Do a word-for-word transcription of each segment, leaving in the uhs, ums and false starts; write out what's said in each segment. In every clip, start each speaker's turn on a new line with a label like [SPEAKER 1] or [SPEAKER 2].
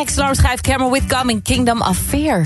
[SPEAKER 1] Ex-alarmschijf Camera with Coming, Kingdom of Fear.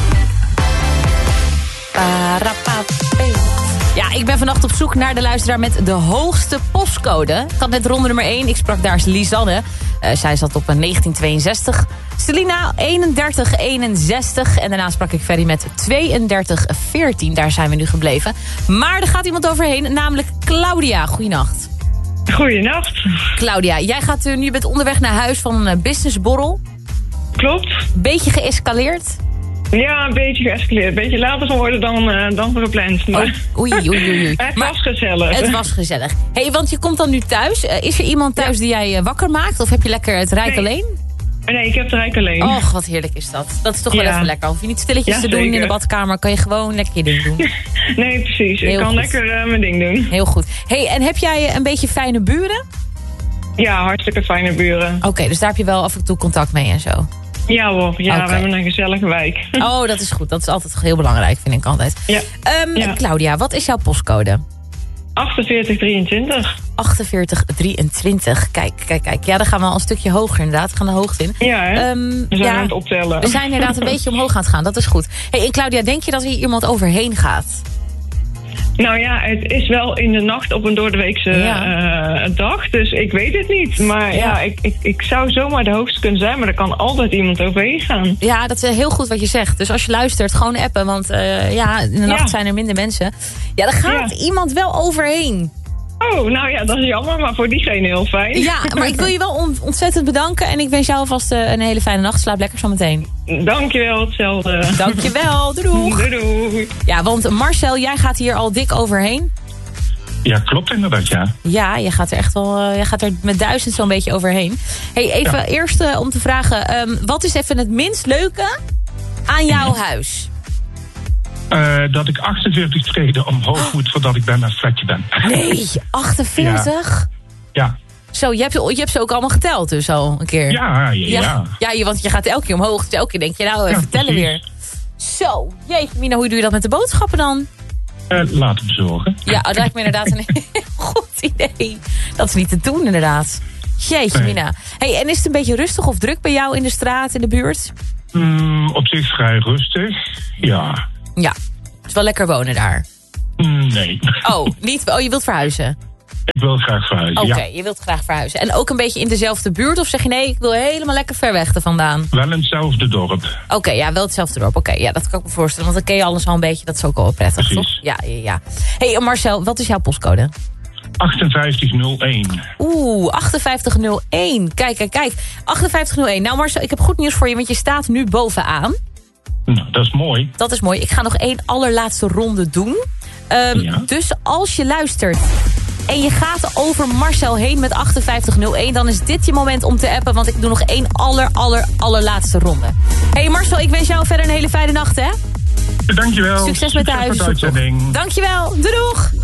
[SPEAKER 1] Ja, ik ben vannacht op zoek naar de luisteraar met de hoogste postcode. Ik had net ronde nummer één. Ik sprak daar Lisanne. Uh, zij zat op een negentien tweeënzestig. Selina eenendertig eenenzestig. En daarna sprak ik Ferry met tweeëndertig veertien. Daar zijn we nu gebleven. Maar er gaat iemand overheen, namelijk Claudia. Goeienacht.
[SPEAKER 2] Goeienacht.
[SPEAKER 1] Claudia, jij gaat uh, nu bent onderweg naar huis van een businessborrel.
[SPEAKER 2] Klopt.
[SPEAKER 1] Beetje geëscaleerd.
[SPEAKER 2] Ja, een beetje geëscaleerd. Een beetje later geworden dan, uh, dan gepland. Maar...
[SPEAKER 1] Oh, oei, oei, oei, oei.
[SPEAKER 2] Het
[SPEAKER 1] maar
[SPEAKER 2] was gezellig.
[SPEAKER 1] Het was gezellig. Hey, want je komt dan nu thuis. Uh, is er iemand thuis ja. die jij uh, wakker maakt? Of heb je lekker het Rijk
[SPEAKER 2] nee.
[SPEAKER 1] alleen?
[SPEAKER 2] Nee, ik heb het Rijk alleen.
[SPEAKER 1] Och, wat heerlijk is dat. Dat is toch wel
[SPEAKER 2] ja.
[SPEAKER 1] even lekker. Hoef je niet stilletjes
[SPEAKER 2] ja,
[SPEAKER 1] te doen
[SPEAKER 2] zeker.
[SPEAKER 1] in de badkamer. Kan je gewoon lekker je ding doen.
[SPEAKER 2] Nee, precies.
[SPEAKER 1] Heel
[SPEAKER 2] ik kan
[SPEAKER 1] goed.
[SPEAKER 2] lekker uh, mijn ding doen.
[SPEAKER 1] Heel goed. Hey, en heb jij een beetje fijne buren?
[SPEAKER 2] Ja, hartstikke fijne buren.
[SPEAKER 1] Oké, okay, dus daar heb je wel af en toe contact mee en zo?
[SPEAKER 2] Ja hoor, ja,
[SPEAKER 1] okay.
[SPEAKER 2] we hebben een gezellige wijk.
[SPEAKER 1] Oh, dat is goed. Dat is altijd heel belangrijk, vind ik altijd.
[SPEAKER 2] Ja.
[SPEAKER 1] Um,
[SPEAKER 2] ja.
[SPEAKER 1] Claudia, wat is jouw postcode?
[SPEAKER 2] achtenveertig drieëntwintig.
[SPEAKER 1] achtenveertig drieëntwintig. Kijk, kijk, kijk. Ja, dan gaan we al een stukje hoger inderdaad. We gaan de hoogte in.
[SPEAKER 2] Ja, hè?
[SPEAKER 1] Um,
[SPEAKER 2] we zijn
[SPEAKER 1] ja,
[SPEAKER 2] aan het optellen.
[SPEAKER 1] We zijn inderdaad een beetje omhoog aan het gaan. Dat is goed. Hey, en Claudia, denk je dat hier iemand overheen gaat?
[SPEAKER 2] Nou ja, het is wel in de nacht op een doordeweekse ja. uh, dag. Dus ik weet het niet. Maar ja, ja ik, ik, ik zou zomaar de hoogste kunnen zijn. Maar er kan altijd iemand overheen gaan.
[SPEAKER 1] Ja, dat is heel goed wat je zegt. Dus als je luistert, gewoon appen. Want uh, ja, in de nacht ja. zijn er minder mensen. Ja, er gaat ja. iemand wel overheen.
[SPEAKER 2] Oh, nou ja, dat is jammer, maar voor diegene heel fijn.
[SPEAKER 1] Ja, maar ik wil je wel on- ontzettend bedanken. En ik wens jou alvast uh, een hele fijne nacht. Slaap lekker zo meteen.
[SPEAKER 2] Dankjewel, hetzelfde.
[SPEAKER 1] Dankjewel, doei doeg.
[SPEAKER 2] Doei doei.
[SPEAKER 1] Ja, want Marcel, jij gaat hier al dik overheen.
[SPEAKER 3] Ja, klopt inderdaad, ja.
[SPEAKER 1] Ja, je gaat er echt wel, uh, je gaat er met duizend zo'n beetje overheen. Hey, even ja. eerst uh, om te vragen, um, wat is even het minst leuke aan jouw ja. huis?
[SPEAKER 3] Uh, dat ik achtenveertig treden omhoog moet voordat ik bij mijn flatje ben.
[SPEAKER 1] Nee, achtenveertig?
[SPEAKER 3] Ja. ja.
[SPEAKER 1] Zo, je hebt, je hebt ze ook allemaal geteld dus al een keer.
[SPEAKER 3] Ja, ja, ja.
[SPEAKER 1] Ja, ja want je gaat elke keer omhoog. Dus elke keer denk je, nou, even ja, tellen weer. Zo, jeetje Mina, hoe doe je dat met de boodschappen dan?
[SPEAKER 2] Uh,
[SPEAKER 3] laten bezorgen.
[SPEAKER 1] Ja, dat lijkt me inderdaad een heel goed idee. Dat is niet te doen inderdaad. Jeetje nee. Mina. Hey, en is het een beetje rustig of druk bij jou in de straat, in de buurt?
[SPEAKER 3] Mm, op zich vrij rustig, ja.
[SPEAKER 1] Ja, het is wel lekker wonen daar.
[SPEAKER 3] Mm, nee.
[SPEAKER 1] Oh, niet, oh, je wilt verhuizen?
[SPEAKER 3] Ik wil graag verhuizen,
[SPEAKER 1] Oké,
[SPEAKER 3] okay,
[SPEAKER 1] ja. je wilt graag verhuizen. En ook een beetje in dezelfde buurt? Of zeg je nee, ik wil helemaal lekker ver weg er vandaan?
[SPEAKER 3] Wel in hetzelfde dorp.
[SPEAKER 1] Oké, okay, ja, wel hetzelfde dorp. Oké, okay, ja, dat kan ik me voorstellen. Want dan ken je alles al een beetje. Dat is ook wel prettig,
[SPEAKER 3] precies.
[SPEAKER 1] Toch? Ja, ja, ja. Hey Marcel, wat is jouw postcode?
[SPEAKER 3] achtenvijftig nul één.
[SPEAKER 1] Oeh, achtenvijftig nul één. Kijk, kijk, kijk. achtenvijftig nul één. Nou Marcel, ik heb goed nieuws voor je, want je staat nu bovenaan.
[SPEAKER 3] Nou, dat is mooi.
[SPEAKER 1] Dat is mooi. Ik ga nog één allerlaatste ronde doen. Um, ja. Dus als je luistert en je gaat over Marcel heen met achtenvijftig nul één... dan is dit je moment om te appen, want ik doe nog één aller, aller, allerlaatste ronde. Hey Marcel, ik wens jou verder een hele fijne nacht, hè?
[SPEAKER 3] Dankjewel.
[SPEAKER 1] Succes met de huiszoektocht. Dankjewel. Doei doeg.